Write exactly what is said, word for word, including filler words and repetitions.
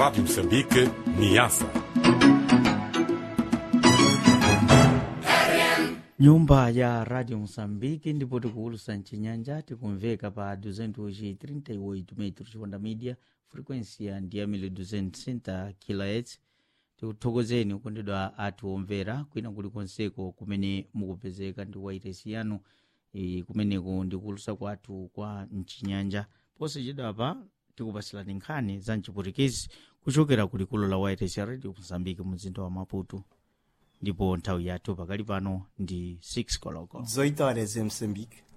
Rádio Moçambique, Niassa. Nyumba ya Radio Msambiki ndipo tikuulusa nchinyanja tikumveka pa duzentos e trinta e oito metros onda media frequency ya ndiamile duzentos e sessenta kilohertz. Tikuthokozeni ukondedwa atu omvera kwina kuli konseko kumene mukupezeka ndi wairesi yanu e, kumeneko ndikuulusa kwathu kwa nchinyanja. Posachedwa pa tikupasilani nkhani za mchiputikezi kuchokera kulikulu la wairesi ya Radio Msambiki mzinda wa Maputo. Ndipo nthawi yathu pakali pano ndi six koloko. dezoito horas em Moçambique.